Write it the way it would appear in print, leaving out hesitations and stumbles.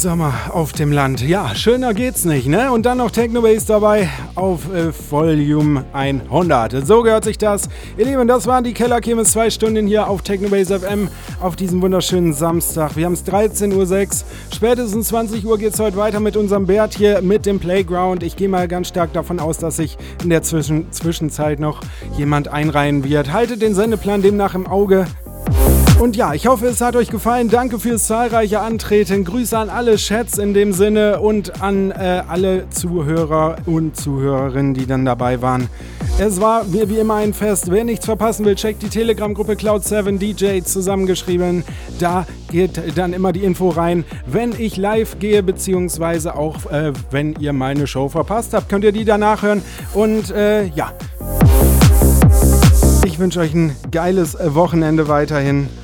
Sommer auf dem Land. Ja, schöner geht's nicht, ne? Und dann noch Technobase dabei auf Volume 100. So gehört sich das. Ihr Lieben, das waren die Keller Kirmes 2 Stunden hier auf Technobase FM auf diesem wunderschönen Samstag. Wir haben es 13:06 Uhr. Spätestens 20 Uhr geht's heute weiter mit unserem Bert hier mit dem Playground. Ich gehe mal ganz stark davon aus, dass sich in der Zwischenzeit noch jemand einreihen wird. Haltet den Sendeplan demnach im Auge. Und ja, ich hoffe, es hat euch gefallen. Danke fürs zahlreiche Antreten. Grüße an alle Chats in dem Sinne und an alle Zuhörer und Zuhörerinnen, die dann dabei waren. Es war mir wie immer ein Fest. Wer nichts verpassen will, checkt die Telegram-Gruppe Cloud7DJ zusammengeschrieben. Da geht dann immer die Info rein, wenn ich live gehe, beziehungsweise auch wenn ihr meine Show verpasst habt, könnt ihr die danach hören. Und ja, ich wünsche euch ein geiles Wochenende weiterhin.